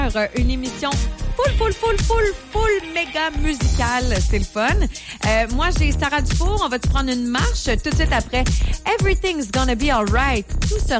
Une émission full méga musicale. C'est le fun. Moi, j'ai Sarah Dufour. On va te prendre une marche tout de suite après. Everything's gonna be alright. Tout sera